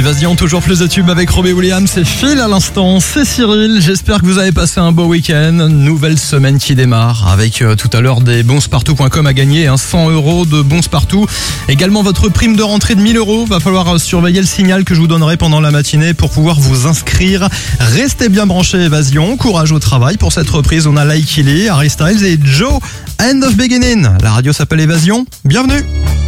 Évasion, toujours plus de tubes avec Robbie Williams, c'est Phil à l'instant, c'est Cyril. J'espère que vous avez passé un beau week-end. Nouvelle semaine qui démarre avec tout à l'heure des bonspartout.com à gagner, 100 € de bons partout. Également votre prime de rentrée de 1000 €. Va falloir surveiller le signal que je vous donnerai pendant la matinée pour pouvoir vous inscrire. Restez bien branchés Évasion, courage au travail. Pour cette reprise, on a Like Illy, Harry Styles et Joe, End of Beginning. La radio s'appelle Évasion, bienvenue.